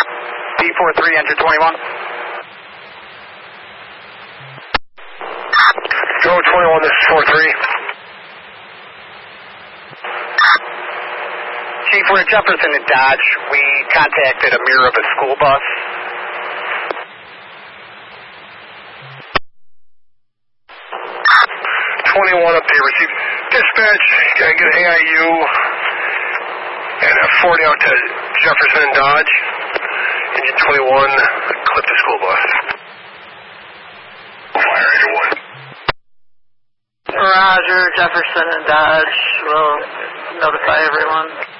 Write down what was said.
D43, engine 21. Go 21, this is 43. Chief, we're at Jefferson and Dodge. We contacted a mirror of a school bus. Up there, received dispatch, gotta get an AIU and a 40 out to Jefferson and Dodge. Engine 21, clip the school bus. Fire engine 1. Roger, Jefferson and Dodge. We'll notify everyone.